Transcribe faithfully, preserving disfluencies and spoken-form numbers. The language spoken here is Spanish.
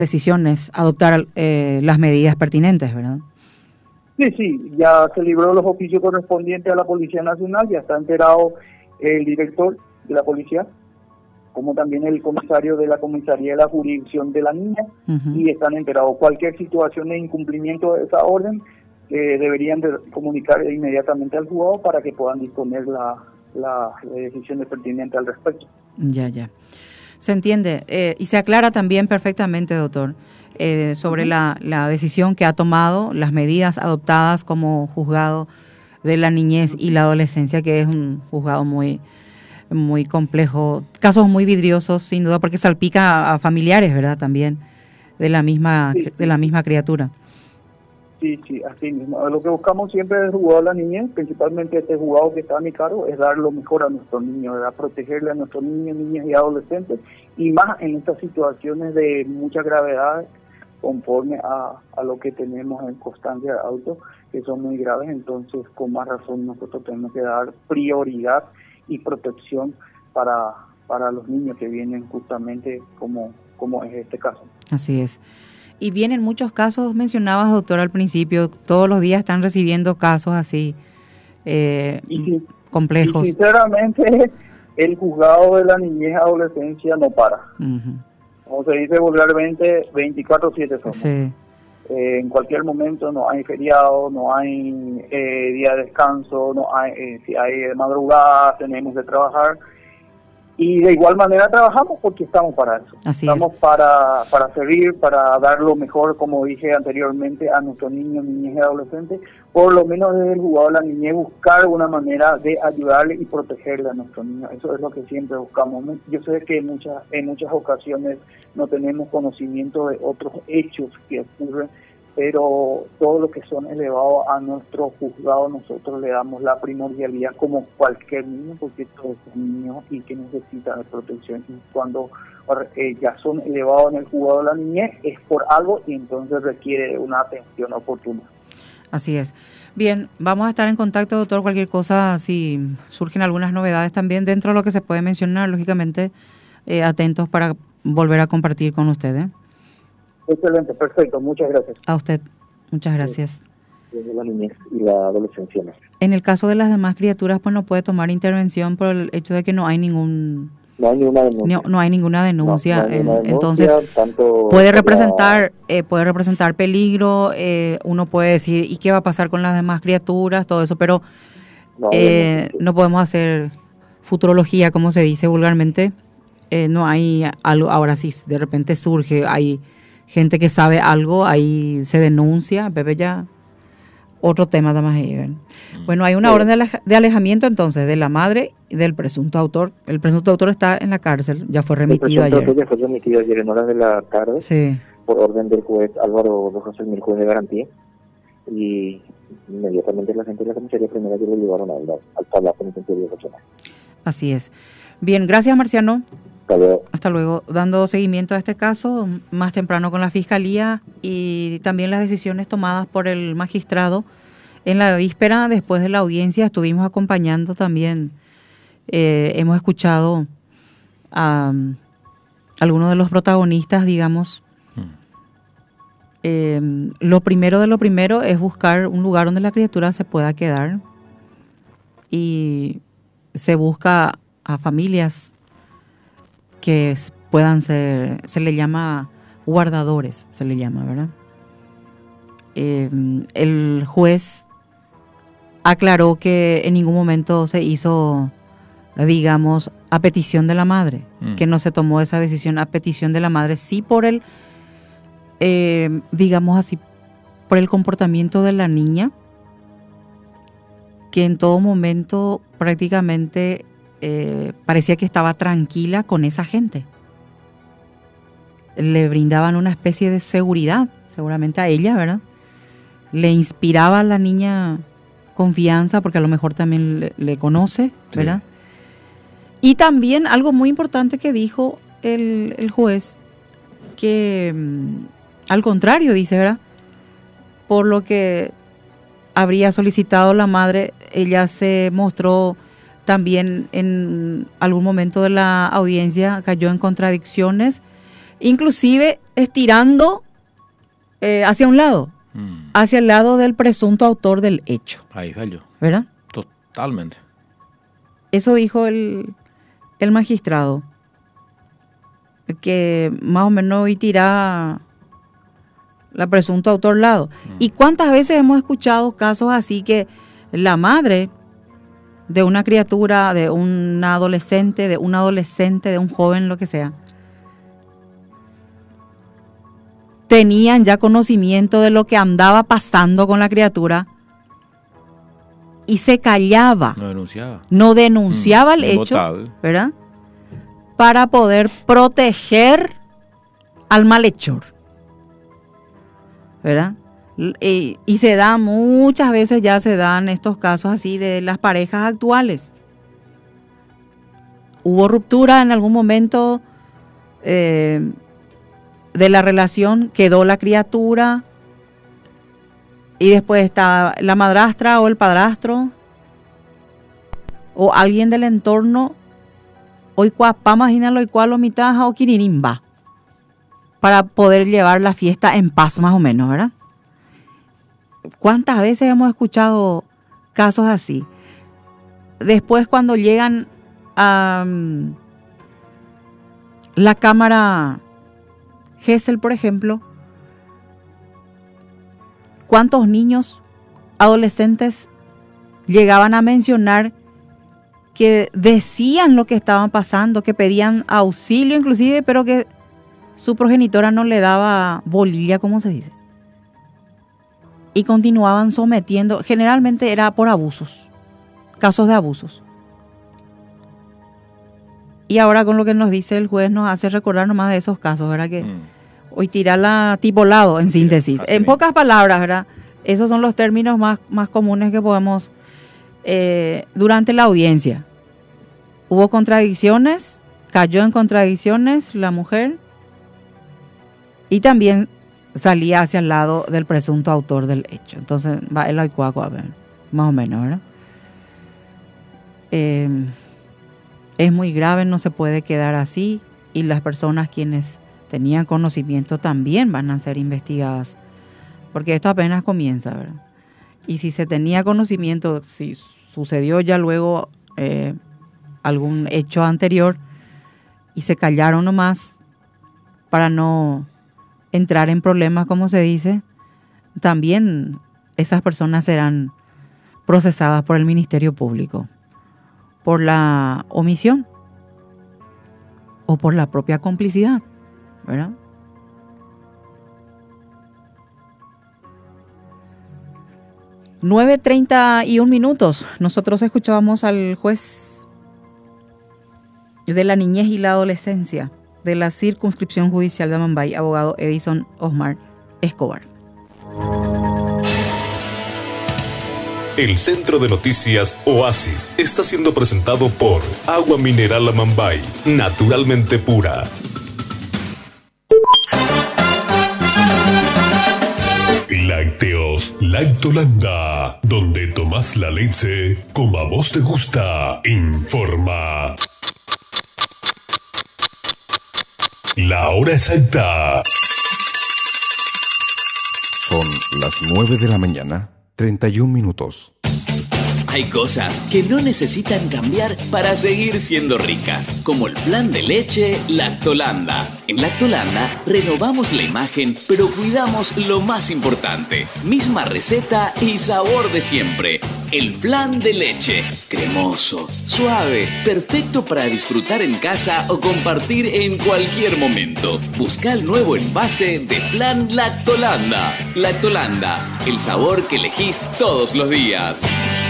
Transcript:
decisiones, adoptar eh, las medidas pertinentes, ¿verdad? Sí, sí, ya se libró los oficios correspondientes a la Policía Nacional, ya está enterado el director de la policía, como también el comisario de la comisaría de la jurisdicción de la niña, uh-huh. y están enterados. Cualquier situación de incumplimiento de esa orden, eh, deberían de comunicar inmediatamente al juzgado para que puedan disponer la, la, la decisión pertinente al respecto. Ya, ya. Se entiende, eh, y se aclara también perfectamente, doctor, eh, sobre uh-huh. la, la decisión que ha tomado, las medidas adoptadas como juzgado de la niñez uh-huh. y la adolescencia, que es un juzgado muy, muy complejo, casos muy vidriosos, sin duda, porque salpica a, a familiares, ¿verdad? También de la misma, sí, de la misma criatura. Sí, sí, así mismo. Lo que buscamos siempre es el juzgado de la niñez, principalmente este juzgado que está a mi cargo, es dar lo mejor a nuestros niños, ¿verdad? Protegerle a nuestros niños, niñas y adolescentes, y más en estas situaciones de mucha gravedad, conforme a, a lo que tenemos en constancia de autos, que son muy graves. Entonces, con más razón, nosotros tenemos que dar prioridad y protección para, para los niños que vienen justamente como, como es este caso. Así es. Y vienen muchos casos, mencionabas, doctor, al principio, todos los días están recibiendo casos así eh, y, complejos. Y sinceramente, el juzgado de la niñez y adolescencia no para. Uh-huh. Como se dice vulgarmente, veinticuatro siete somos. Sí. Eh, en cualquier momento no hay feriado, no hay eh, día de descanso, no hay eh, si hay de madrugada, tenemos que trabajar. Y de igual manera trabajamos porque estamos para eso. Así estamos es. para para servir, para dar lo mejor, como dije anteriormente, a nuestros niños, niñas y adolescentes. Por lo menos desde el juzgado de la niñez, buscar una manera de ayudarle y protegerle a nuestros niños. Eso es lo que siempre buscamos. Yo sé que en muchas, en muchas ocasiones no tenemos conocimiento de otros hechos que ocurren, pero todo lo que son elevados a nuestro juzgado, nosotros le damos la primordialidad como cualquier niño, porque todos son niños y que necesitan de protección. Y cuando eh, ya son elevados en el juzgado de la niñez, es por algo y entonces requiere una atención oportuna. Así es. Bien, vamos a estar en contacto, doctor, cualquier cosa, si surgen algunas novedades también dentro de lo que se puede mencionar, lógicamente, eh, atentos para volver a compartir con ustedes. ¿eh? Excelente, perfecto, muchas gracias. A usted, muchas gracias. Desde la niñez y la adolescencia. En el caso de las demás criaturas, pues no puede tomar intervención por el hecho de que no hay ningún... No hay ninguna denuncia. No, no hay ninguna denuncia. No, no hay ninguna denuncia. Entonces, tanto puede representar la... eh, puede representar peligro, eh, uno puede decir, ¿y qué va a pasar con las demás criaturas? Todo eso, pero no, eh, no podemos hacer futurología, como se dice vulgarmente. Eh, no hay algo, ahora sí, de repente surge, hay gente que sabe algo, ahí se denuncia, Pepe ya, otro tema además ahí, ¿ven? Bueno, hay una sí. orden de, alej- de alejamiento entonces de la madre y del presunto autor. El presunto autor está en la cárcel, ya fue remitido ayer. El presunto autor ya fue remitido ayer en horas de la tarde, sí. por orden del juez Álvaro Rojas, el juez de garantía, y inmediatamente la gente de la comisaría primera que lo llevaron al, al Palacio Penitenciario Nacional. Así es. Bien, gracias, Marciano. Hasta luego. Hasta luego. Dando seguimiento a este caso, más temprano con la Fiscalía y también las decisiones tomadas por el magistrado. En la víspera, después de la audiencia, estuvimos acompañando también, eh, hemos escuchado a um, algunos de los protagonistas, digamos. Mm. Eh, lo primero de lo primero es buscar un lugar donde la criatura se pueda quedar y se busca a familias que puedan ser, se le llama guardadores, se le llama, ¿verdad? Eh, el juez aclaró que en ningún momento se hizo, digamos, a petición de la madre, mm. que no se tomó esa decisión a petición de la madre, sí por el, eh, digamos así, por el comportamiento de la niña, que en todo momento prácticamente Eh, parecía que estaba tranquila con esa gente. Le brindaban una especie de seguridad, seguramente a ella, ¿verdad? Le inspiraba a la niña confianza, porque a lo mejor también le, le conoce, ¿verdad? Sí. Y también algo muy importante que dijo el, el juez, que al contrario, dice, ¿verdad? Por lo que habría solicitado la madre, ella se mostró también en algún momento de la audiencia, cayó en contradicciones, inclusive estirando eh, hacia un lado, mm. hacia el lado del presunto autor del hecho. Ahí falló. ¿Verdad? Totalmente. Eso dijo el, el magistrado, que más o menos hoy tira la presunto autor lado. Mm. ¿Y cuántas veces hemos escuchado casos así que la madre de una criatura, de un adolescente, de un adolescente, de un joven, lo que sea, tenían ya conocimiento de lo que andaba pasando con la criatura y se callaba, no denunciaba, no denunciaba mm, el hecho, votado. ¿Verdad? Para poder proteger al malhechor, ¿verdad? Y, y se da muchas veces, ya se dan estos casos así de las parejas actuales. Hubo ruptura en algún momento eh, de la relación, quedó la criatura y después está la madrastra o el padrastro o alguien del entorno, hoy cuapa, imagínalo, y cual o mitaja o quiririmba, para poder llevar la fiesta en paz más o menos, ¿verdad? ¿Cuántas veces hemos escuchado casos así? Después cuando llegan a um, la cámara Gesell, por ejemplo, ¿cuántos niños, adolescentes llegaban a mencionar que decían lo que estaban pasando, que pedían auxilio inclusive, pero que su progenitora no le daba bolilla, como se dice? Y continuaban sometiendo, generalmente era por abusos, casos de abusos. Y ahora con lo que nos dice el juez nos hace recordar nomás de esos casos, ¿verdad? Que mm. hoy tirarla tipo lado, en síntesis. En pocas palabras, ¿verdad? Esos son los términos más, más comunes que podemos eh, durante la audiencia. Hubo contradicciones, cayó en contradicciones la mujer y también salía hacia el lado del presunto autor del hecho. Entonces, va el aicuaco, a ver, más o menos, ¿verdad? Eh, es muy grave, no se puede quedar así, y las personas quienes tenían conocimiento también van a ser investigadas, porque esto apenas comienza, ¿verdad? Y si se tenía conocimiento, si sucedió ya luego eh, algún hecho anterior y se callaron nomás para no entrar en problemas, como se dice, también esas personas serán procesadas por el Ministerio Público por la omisión o por la propia complicidad, ¿verdad? nueve treinta y un minutos. Nosotros escuchábamos al juez de la niñez y la adolescencia de la Circunscripción Judicial de Amambay, abogado Edison Osmar Escobar. El Centro de Noticias Oasis está siendo presentado por Agua Mineral Amambay, naturalmente pura. Lácteos Lactolanda, donde tomas la leche como a vos te gusta. Informa. La hora exacta. Son las nueve de la mañana, treinta y un minutos. Hay cosas que no necesitan cambiar para seguir siendo ricas, como el flan de leche Lactolanda. En Lactolanda renovamos la imagen, pero cuidamos lo más importante. Misma receta y sabor de siempre. El flan de leche, cremoso, suave, perfecto para disfrutar en casa o compartir en cualquier momento. Busca el nuevo envase de flan Lactolanda. Lactolanda, el sabor que elegís todos los días.